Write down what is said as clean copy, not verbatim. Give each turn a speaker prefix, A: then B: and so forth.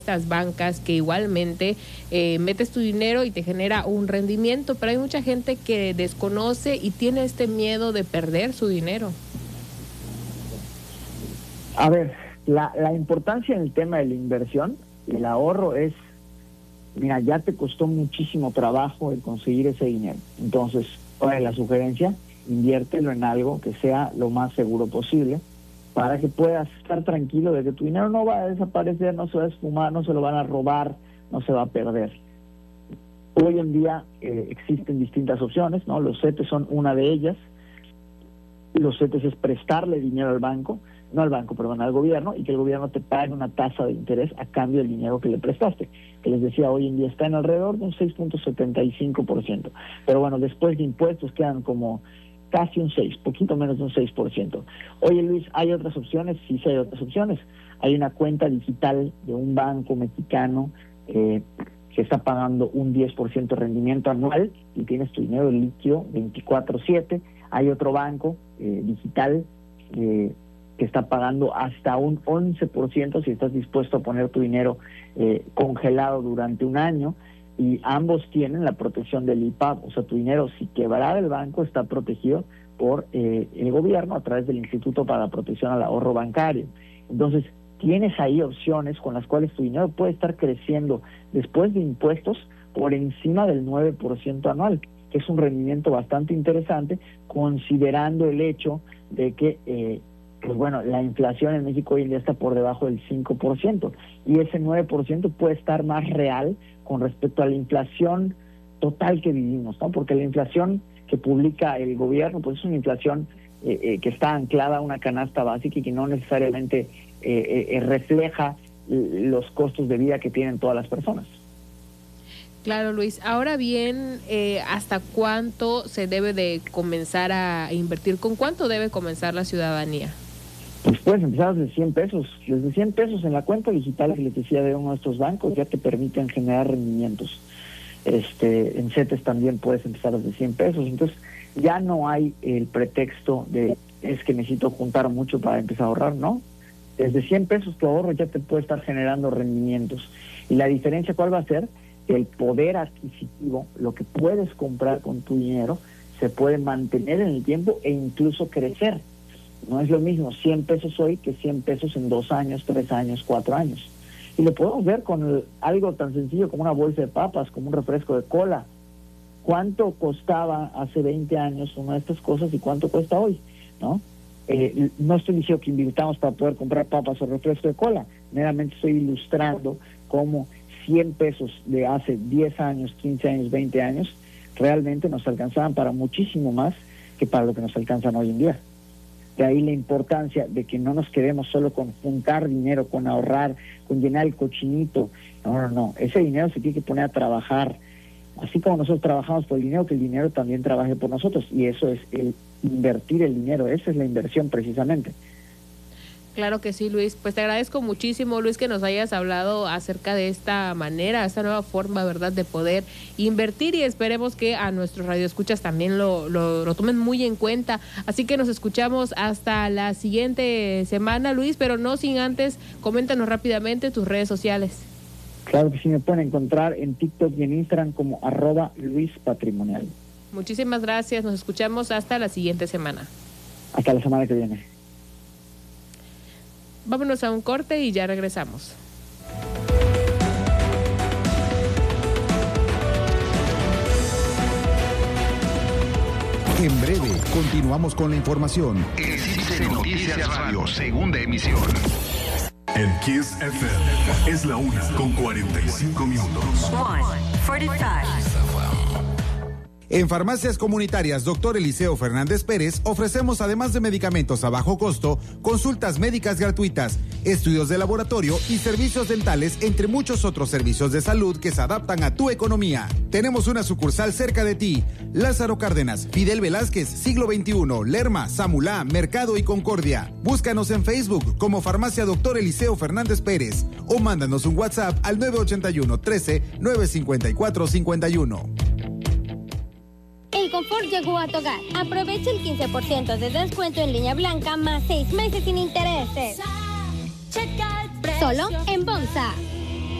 A: estas bancas que igualmente metes tu dinero y te genera un rendimiento, pero hay mucha gente que desconoce y tiene este miedo de perder su dinero.
B: A ver, la importancia en el tema de la inversión, el ahorro es, mira, ya te costó muchísimo trabajo el conseguir ese dinero. Entonces, la sugerencia, inviértelo en algo que sea lo más seguro posible, para que puedas estar tranquilo de que tu dinero no va a desaparecer, no se va a esfumar, no se lo van a robar, no se va a perder. Hoy en día existen distintas opciones, ¿no? Los CETES son una de ellas. Los CETES es prestarle dinero al banco, al gobierno, y que el gobierno te pague una tasa de interés a cambio del dinero que le prestaste, que les decía, hoy en día está en alrededor de un 6.75%. Pero bueno, después de impuestos quedan como casi un 6, poquito menos de un 6%. Oye, Luis, ¿hay otras opciones? Sí, hay otras opciones. Hay una cuenta digital de un banco mexicano que está pagando un 10% de rendimiento anual y tienes tu dinero líquido 24/7. Hay otro banco digital que está pagando hasta un 11% si estás dispuesto a poner tu dinero congelado durante un año. Y ambos tienen la protección del IPAB, o sea, tu dinero, si quebrara el banco, está protegido por el gobierno a través del Instituto para la Protección al Ahorro Bancario. Entonces, tienes ahí opciones con las cuales tu dinero puede estar creciendo después de impuestos por encima del 9% anual, que es un rendimiento bastante interesante, considerando el hecho de que la inflación en México hoy en día está por debajo del 5%, y ese 9% puede estar más real con respecto a la inflación total que vivimos, ¿no? Porque la inflación que publica el gobierno, pues es una inflación que está anclada a una canasta básica y que no necesariamente refleja los costos de vida que tienen todas las personas.
A: Claro, Luis. Ahora bien, ¿hasta cuánto se debe de comenzar a invertir? ¿Con cuánto debe comenzar la ciudadanía?
B: Pues puedes empezar desde 100 pesos. Desde 100 pesos en la cuenta digital que les decía de uno de estos bancos ya te permiten generar rendimientos. En CETES también puedes empezar desde 100 pesos. Entonces ya no hay el pretexto de es que necesito juntar mucho para empezar a ahorrar, ¿no? Desde 100 pesos tu ahorro ya te puede estar generando rendimientos. Y la diferencia, ¿cuál va a ser? El poder adquisitivo, lo que puedes comprar con tu dinero, se puede mantener en el tiempo e incluso crecer. No es lo mismo 100 pesos hoy que 100 pesos en 2 años, 3 años, 4 años. Y lo podemos ver con algo tan sencillo como una bolsa de papas, como un refresco de cola. ¿Cuánto costaba hace 20 años una de estas cosas y cuánto cuesta hoy? ¿No? No estoy diciendo que invirtamos para poder comprar papas o refresco de cola. Meramente estoy ilustrando cómo 100 pesos de hace 10 años, 15 años, 20 años, realmente nos alcanzaban para muchísimo más que para lo que nos alcanzan hoy en día. De ahí la importancia de que no nos quedemos solo con juntar dinero, con ahorrar, con llenar el cochinito. No. Ese dinero se tiene que poner a trabajar. Así como nosotros trabajamos por el dinero, que el dinero también trabaje por nosotros. Y eso es el invertir el dinero. Esa es la inversión precisamente.
A: Claro que sí, Luis. Pues te agradezco muchísimo, Luis, que nos hayas hablado acerca de esta manera, esta nueva forma, ¿verdad?, de poder invertir, y esperemos que a nuestros radioescuchas también lo tomen muy en cuenta. Así que nos escuchamos hasta la siguiente semana, Luis, pero no sin antes, coméntanos rápidamente tus redes sociales.
B: Claro que sí, me pueden encontrar en TikTok y en Instagram como @LuisPatrimonial.
A: Muchísimas gracias, nos escuchamos hasta la siguiente semana.
B: Hasta la semana que viene.
A: Vámonos a un corte y ya regresamos.
C: En breve, continuamos con la información.
D: Existe Noticias Radio, segunda emisión.
E: En Kiss FM es la 1:45 minutos.
C: 1:45. En Farmacias Comunitarias Dr. Eliseo Fernández Pérez ofrecemos, además de medicamentos a bajo costo, consultas médicas gratuitas, estudios de laboratorio y servicios dentales, entre muchos otros servicios de salud que se adaptan a tu economía. Tenemos una sucursal cerca de ti: Lázaro Cárdenas, Fidel Velázquez, Siglo XXI, Lerma, Samulá, Mercado y Concordia. Búscanos en Facebook como Farmacia Dr. Eliseo Fernández Pérez o mándanos un WhatsApp al 981 13 954 51.
F: El confort llegó a tu hogar. Aprovecha el 15% de descuento en línea blanca más 6 meses sin intereses. Solo en Bonsa.